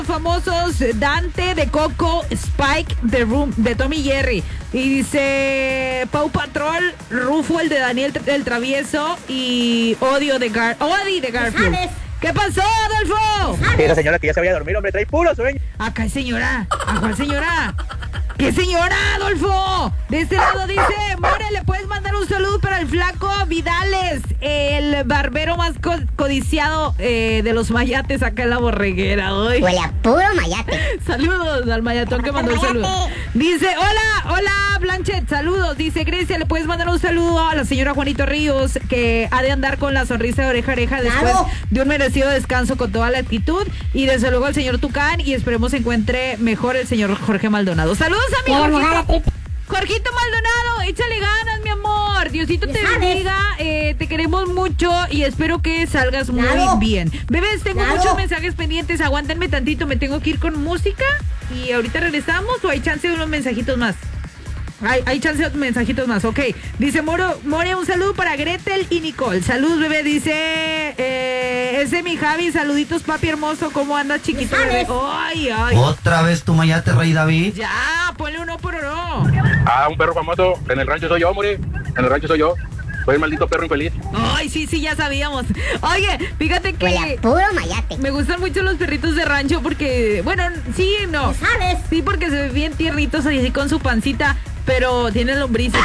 Famosos: Dante de Coco, Spike de Room, de Tommy Jerry. Y dice Pau Patrol, Rufo el de Daniel el Travieso y Odi de Garfield. ¿Qué pasó, Adolfo? Esa señora que ya se vaya a dormir, hombre, trae puro sueño. Acá hay señora. ¿A cuál señora? ¿Qué señora, Adolfo? De este lado dice: More, ¿le puedes mandar un saludo para el flaco Vidales, el barbero más codiciado de los mayates acá en la borreguera? Hoy. Huele a puro mayate. Saludos al mayatón que mandó el saludo. Dice: hola, Blanchet, saludos. Dice: Grecia, ¿le puedes mandar un saludo a la señora Juanito Ríos, que ha de andar con la sonrisa de oreja a oreja después de un merecido descanso con toda la actitud? Y desde luego al señor Tucán, y esperemos se encuentre mejor el señor Jorge Maldonado. Saludos a mi Jorgito Maldonado, échale ganas, mi amor. Diosito te bendiga, te queremos mucho y espero que salgas muy bien. Bebés, tengo muchos mensajes pendientes, aguántenme tantito, me tengo que ir con música y ahorita regresamos, o hay chance de unos mensajitos más. Hay chance de mensajitos más, ok. Dice More, un saludo para Gretel y Nicole. Salud, bebé, dice ese mi Javi, saluditos, papi hermoso. ¿Cómo andas, chiquito, bebé? Ay. ¿Otra vez tu mayate, Rey David? Ya, ponle uno por uno. Un perro famoso, en el rancho soy yo, More. En el rancho soy yo. Soy el maldito perro infeliz. Ay, sí, ya sabíamos. Oye, fíjate que huele a puro mayate. Me gustan mucho los perritos de rancho porque, bueno, sí, no. ¿Sabes? Sí, porque se ven bien tiernitos así con su pancita, pero tienen lombrices.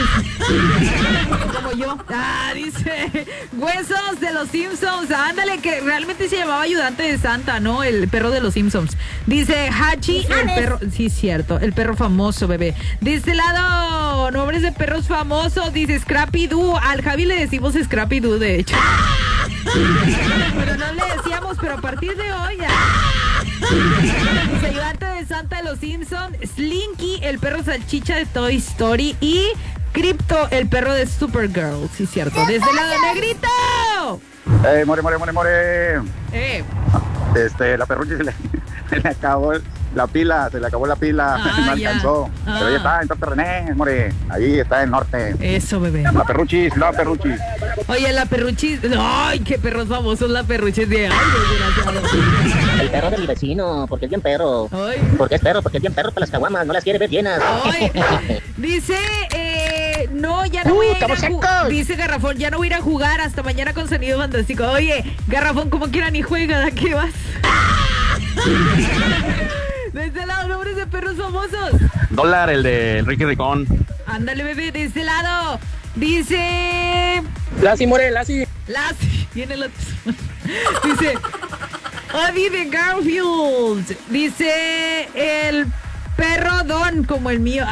Como yo. Dice Huesos de los Simpsons. Ándale, que realmente se llamaba Ayudante de Santa, ¿no? El perro de los Simpsons. Dice Hachi, el perro. Sí, cierto, el perro famoso, bebé. De este lado, nombres de perros famosos. Dice Scrappy Doo. Al Javi le decimos Scrappy Doo, de hecho. Pero no le decíamos, pero a partir de hoy ya. Dice Ayudante de Santa de los Simpsons, Slinky, el perro salchicha de Toy Story, y Crypto, el perro de Supergirl. Sí, cierto. Desde el lado negrito. More. La perrucha se le acabó la pila, no alcanzó. Pero ya está en Torte René, More. Ahí está en norte. Eso, bebé. La perruchis. Oye, la perruchis. Ay, qué perros famosos, la perruchis de. Ay, desgraciado. El perro de mi vecino, porque es bien perro. Ay. Porque es perro, porque es bien perro para las caguamas, no las quiere ver llenas. Ay. Dice, no, ya no voy a ir a jugar. Dice Garrafón, ya no voy a ir a jugar hasta mañana con Sonido Fantástico. Oye, Garrafón, como quiera ni juega, ¿de qué vas? De este lado, nombres de perros famosos. Dólar, el de Enrique Ricón. Ándale, bebé, de este lado. Dice... Lassie, More, Lassie. Viene la... Dice... Odi de Garfield. Dice... El perro Don, como el mío.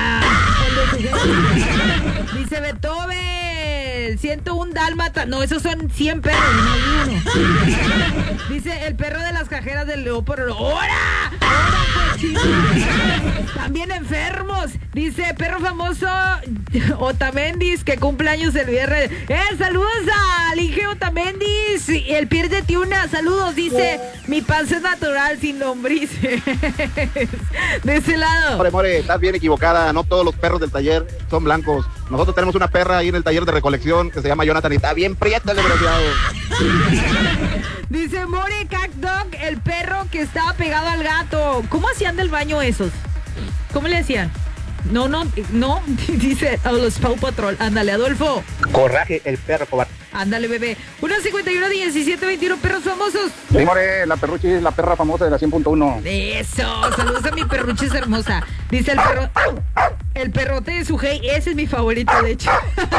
Dice Beethoven. 101 dálmata. No, esos son 100 perros, no uno. Dice el perro de las cajeras del Leopoldo. ¡Hora! Cochino! También enfermos. Dice perro famoso Otamendis, que cumple años el viernes. Saludos al Inge Otamendis. El Pierre de Tiuna. Saludos. Dice mi panza es natural sin lombrices. De ese lado. More, estás bien equivocada. No todos los perros del taller son blancos. Nosotros tenemos una perra ahí en el taller de recolección que se llama Jonathan y está bien prieta el desgraciado. Dice More Cat Dog, el perro que estaba pegado al gato. ¿Cómo hacían del baño esos? ¿Cómo le hacían? No, dice a los Pau Patrol. Ándale, Adolfo. Coraje, el perro cobarde. Ándale, bebé. 151 17 21 perros famosos. Sí, More, la perruchi es la perra famosa de la 100.1. Eso, saludos a mi perruchi, es hermosa. Dice el perro, el perrote de su hey, ese es mi favorito, de hecho.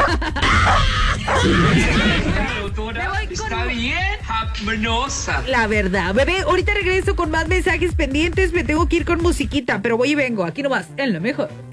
Está bien hermosa. La verdad, bebé, ahorita regreso con más mensajes pendientes. Me tengo que ir con musiquita, pero voy y vengo. Aquí nomás, en lo mejor.